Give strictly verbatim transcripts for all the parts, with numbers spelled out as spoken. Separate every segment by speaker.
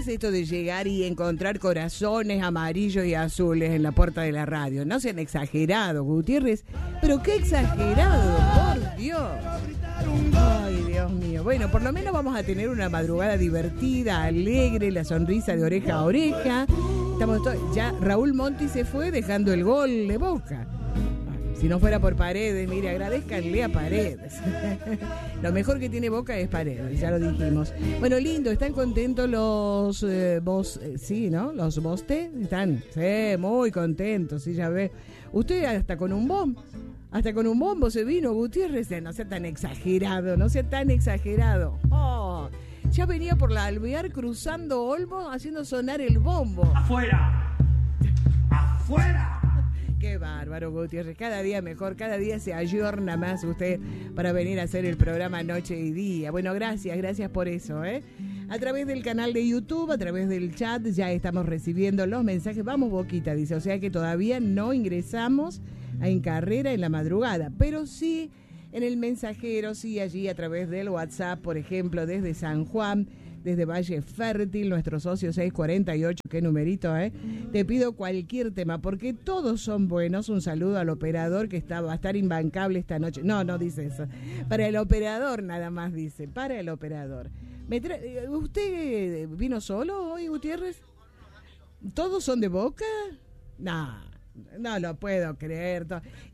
Speaker 1: es esto de llegar y encontrar corazones amarillos y azules en la puerta de la radio? No sean exagerados, Gutiérrez. Pero qué exagerado, por Dios. Ay, Dios mío. Bueno, por lo menos vamos a tener una madrugada divertida, alegre, la sonrisa de oreja a oreja. Estamos to- ya Raúl Monti se fue dejando el gol de Boca. Si no fuera por Paredes, mire, agradezcanle a Paredes. Lo mejor que tiene Boca es Paredes, ya lo dijimos. Bueno, lindo, ¿están contentos los eh, vos, eh, sí, ¿no? Los Boste, ¿están? Sí, muy contentos, sí, ya ve. Usted hasta con un bombo, hasta con un bombo se vino, Gutiérrez, no sea tan exagerado, no sea tan exagerado. Oh, ya venía por la Alvear cruzando Olmo haciendo sonar el bombo.
Speaker 2: ¡Afuera! ¡Afuera!
Speaker 1: Qué bárbaro, Gutiérrez. Cada día mejor, cada día se ayorna más usted para venir a hacer el programa Noche y Día. Bueno, gracias, gracias por eso, ¿eh? A través del canal de YouTube, a través del chat, ya estamos recibiendo los mensajes. Vamos, Boquita, dice, o sea que todavía no ingresamos a En Carrera en la madrugada, pero sí en el mensajero, sí allí a través del WhatsApp, por ejemplo, desde San Juan, desde Valle Fértil, nuestro socio seis cuarenta y ocho, qué numerito, ¿eh? Te pido cualquier tema, porque todos son buenos. Un saludo al operador que está, va a estar imbancable esta noche. No, no dice eso. Para el operador nada más dice, para el operador. Me tra- ¿Usted vino solo hoy, Gutiérrez? ¿Todos son de Boca? No, no lo puedo creer.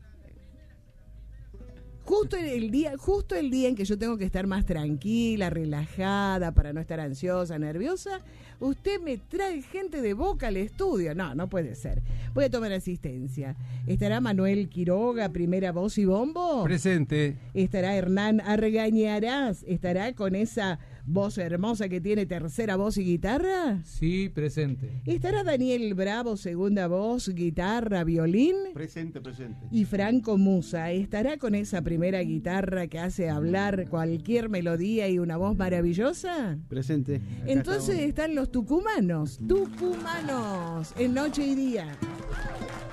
Speaker 1: Justo el día, justo el día en que yo tengo que estar más tranquila, relajada, para no estar ansiosa, nerviosa, usted me trae gente de Boca al estudio. No, no puede ser. Voy a tomar asistencia. ¿Estará Manuel Quiroga, primera voz y bombo?
Speaker 3: Presente.
Speaker 1: ¿Estará Hernán Argañarás? ¿Estará con esa voz hermosa que tiene tercera voz y guitarra?
Speaker 3: Sí, presente.
Speaker 1: ¿Estará Daniel Bravo, segunda voz, guitarra, violín?
Speaker 4: Presente, presente.
Speaker 1: Y Franco Musa, ¿estará con esa primera guitarra que hace hablar cualquier melodía y una voz maravillosa?
Speaker 4: Presente. Acá
Speaker 1: Entonces
Speaker 4: estamos.
Speaker 1: están los tucumanos, tucumanos, en Noche y Día.